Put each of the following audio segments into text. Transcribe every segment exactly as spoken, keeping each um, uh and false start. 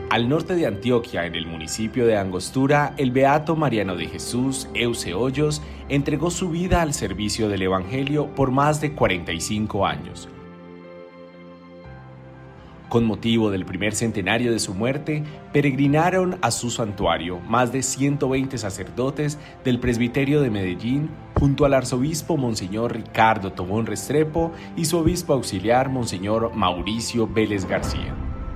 Al norte de Antioquia, en el municipio de Angostura, el beato Mariano de Jesús Euce Hoyos entregó su vida al servicio del Evangelio por más de cuarenta y cinco años. Con motivo del primer centenario de su muerte, peregrinaron a su santuario más de ciento veinte sacerdotes del presbiterio de Medellín, junto al arzobispo Monseñor Ricardo Tobón Restrepo y su obispo auxiliar Monseñor Mauricio Vélez García.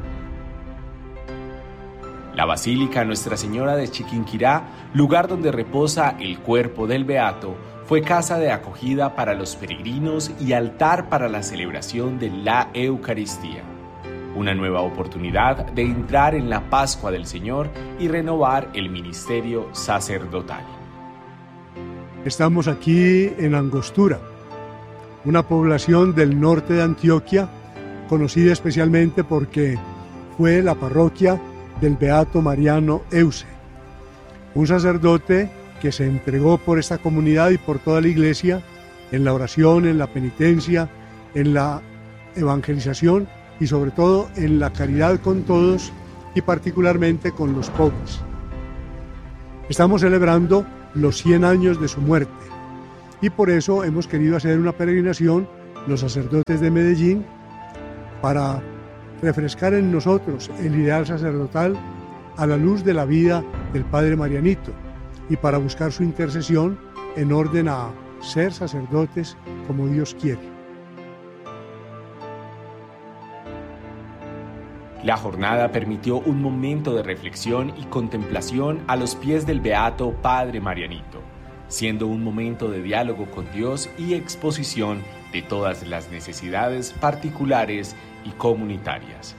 La Basílica Nuestra Señora de Chiquinquirá, lugar donde reposa el cuerpo del beato, fue casa de acogida para los peregrinos y altar para la celebración de la Eucaristía. Una nueva oportunidad de entrar en la Pascua del Señor y renovar el ministerio sacerdotal. Estamos aquí en Angostura, una población del norte de Antioquia, conocida especialmente porque fue la parroquia del beato Mariano Euce, un sacerdote que se entregó por esta comunidad y por toda la iglesia en la oración, en la penitencia, en la evangelización y sobre todo en la caridad con todos y particularmente con los pobres. Estamos celebrando los cien años de su muerte y por eso hemos querido hacer una peregrinación, los sacerdotes de Medellín, para refrescar en nosotros el ideal sacerdotal a la luz de la vida del Padre Marianito y para buscar su intercesión en orden a ser sacerdotes como Dios quiere. La jornada permitió un momento de reflexión y contemplación a los pies del beato Padre Marianito, siendo un momento de diálogo con Dios y exposición de todas las necesidades particulares y comunitarias.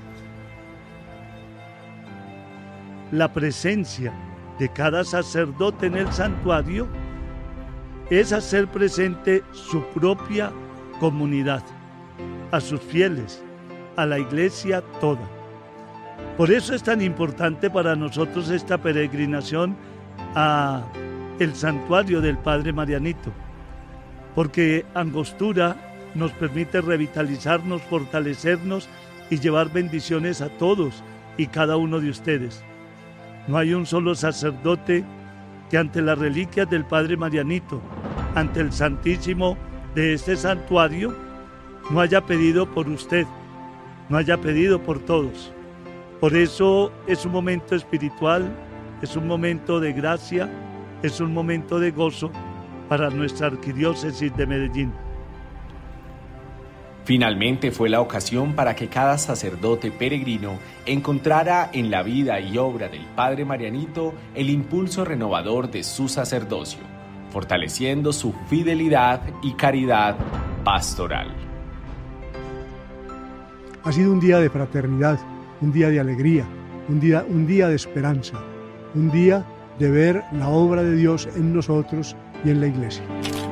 La presencia de cada sacerdote en el santuario es hacer presente su propia comunidad, a sus fieles, a la iglesia toda. Por eso es tan importante para nosotros esta peregrinación a el santuario del Padre Marianito, porque Angostura nos permite revitalizarnos, fortalecernos y llevar bendiciones a todos y cada uno de ustedes. No hay un solo sacerdote que ante las reliquias del Padre Marianito, ante el Santísimo de este santuario, no haya pedido por usted, no haya pedido por todos. Por eso es un momento espiritual, es un momento de gracia, es un momento de gozo para nuestra arquidiócesis de Medellín. Finalmente fue la ocasión para que cada sacerdote peregrino encontrara en la vida y obra del Padre Marianito el impulso renovador de su sacerdocio, fortaleciendo su fidelidad y caridad pastoral. Ha sido un día de fraternidad, un día de alegría, un día, un día de esperanza, un día de ver la obra de Dios en nosotros y en la iglesia.